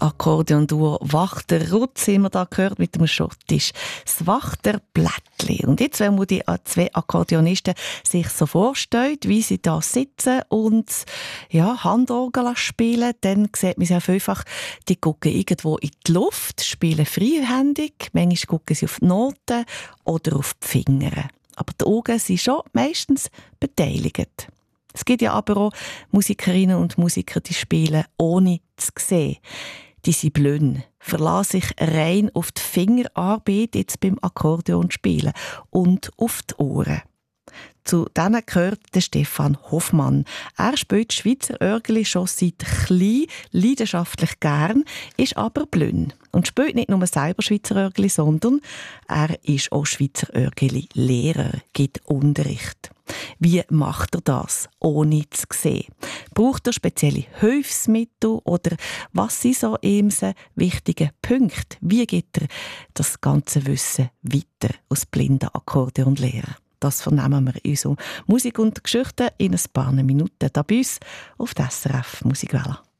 Das Akkordeon-Duo Wachter-Rutz haben wir da gehört mit dem Schottisch. Das Wachter-Blättli. Und jetzt, wenn man die zwei Akkordeonisten sich so vorstellt, wie sie da sitzen und Handorgel spielen, dann sieht man sehr vielfach, die gucken irgendwo in die Luft, spielen freihändig, manchmal gucken sie auf die Noten oder auf die Finger. Aber die Augen sind schon meistens beteiligt. Es gibt ja aber auch Musikerinnen und Musiker, die spielen ohne zu sehen. Die sind blind, verlassen sich rein auf die Fingerarbeit jetzt beim Akkordeonspielen und auf die Ohren. Zu denen gehört der Stefan Hoffmann. Er spielt Schweizer Örgeli schon seit klein, leidenschaftlich gern, ist aber blind. Und spielt nicht nur selber Schweizer Örgeli, sondern er ist auch Schweizer Örgeli-Lehrer, gibt Unterricht. Wie macht er das, ohne zu sehen? Braucht er spezielle Hilfsmittel oder was sind so unsere wichtigen Punkte? Wie gibt er das ganze Wissen weiter als blinder Akkordeonlehrer? Das vernehmen wir in unserer Musik und Geschichte in ein paar Minuten hier bei uns auf der SRF Musikwelle.